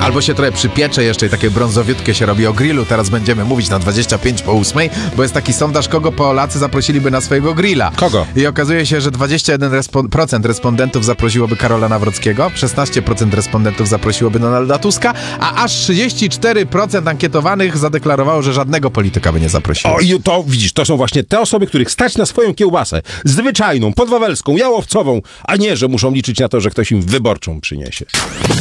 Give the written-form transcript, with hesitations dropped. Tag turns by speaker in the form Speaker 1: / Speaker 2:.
Speaker 1: Albo się trochę przypiecze jeszcze i takie brązowiutkie się robi o grillu. Teraz będziemy mówić na 25:08, bo jest taki sondaż, kogo Polacy zaprosiliby na swojego grilla.
Speaker 2: Kogo?
Speaker 1: I okazuje się, że 21% respondentów zaprosiłoby Karola Nawrockiego, 16% respondentów zaprosiłoby Donalda Tuska, a aż 34% ankietowanych zadeklarowało, że żadnego polityka by nie zaprosiło.
Speaker 2: O, i to widzisz, to są właśnie te osoby, których stać na swoją kiełbasę. Zwyczajną, podwawelską, jałowcową, a nie, że muszą liczyć na to, że ktoś im wyborczą przyniesie.